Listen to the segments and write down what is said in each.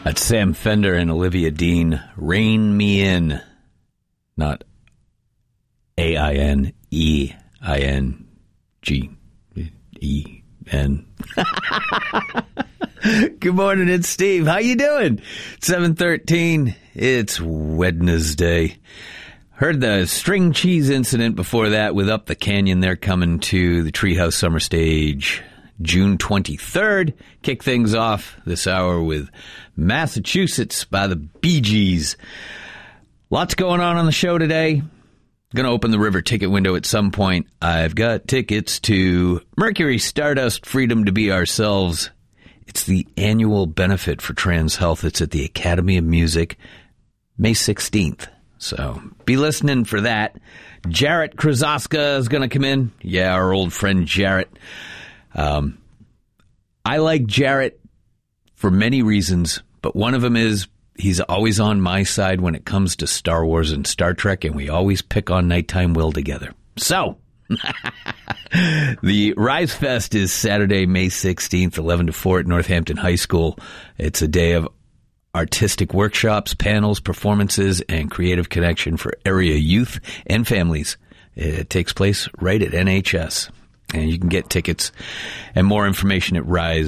That's Sam Fender and Olivia Dean. Rein Me In. Not AINEINGEN. Good morning, it's Steve. How you doing? 7:13. It's Wednesday. Heard the string cheese incident before that with Up the Canyon. They're coming to the Treehouse Summer Stage June 23rd. Kick things off this hour with Massachusetts by the Bee Gees. Lots going on the show today. Going to open the river ticket window at some point. I've got tickets to Mercury Stardust Freedom to Be Ourselves. It's the annual benefit for trans health. It's at the Academy of Music, May 16th. So be listening for that. Jarrett Krasoska is going to come in. Yeah, our old friend Jarrett. I like Jarrett for many reasons, but one of them is he's always on my side when it comes to Star Wars and Star Trek, and we always pick on Nighttime Will together. So, the Rise Fest is Saturday, May 16th, 11 to 4 at Northampton High School. It's a day of artistic workshops, panels, performances, and creative connection for area youth and families. It takes place right at NHS. And you can get tickets and more information at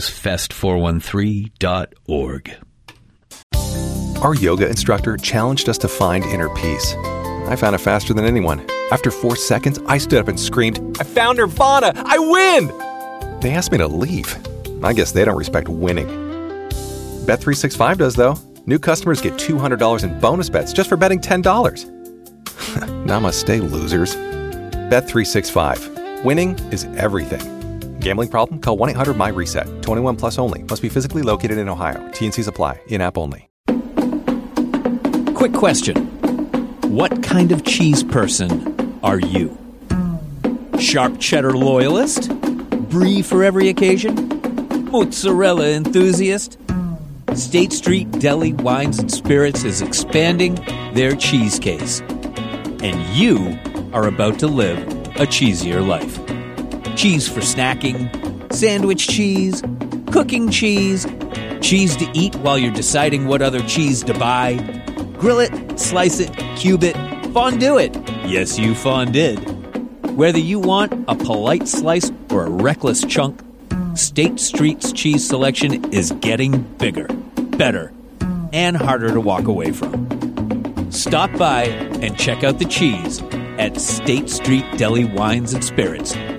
risefest413.org. Our yoga instructor challenged us to find inner peace. I found it faster than anyone. After 4 seconds, I stood up and screamed, "I found Nirvana! I win!" They asked me to leave. I guess they don't respect winning. Bet365 does, though. New customers get $200 in bonus bets just for betting $10. Namaste, losers. Bet365. Winning is everything. Gambling problem? Call 1-800-MY-RESET. 21 plus only. Must be physically located in Ohio. T&Cs apply. In-app only. Quick question. What kind of cheese person are you? Sharp cheddar loyalist? Brie for every occasion? Mozzarella enthusiast? State Street Deli Wines and Spirits is expanding their cheese case. And you are about to live a cheesier life. Cheese for snacking, sandwich cheese, cooking cheese, cheese to eat while you're deciding what other cheese to buy. Grill it, slice it, cube it, fondue it. Yes, you fondid. Whether you want a polite slice or a reckless chunk, State Street's cheese selection is getting bigger, better, and harder to walk away from. Stop by and check out the cheese at State Street Deli Wines and Spirits,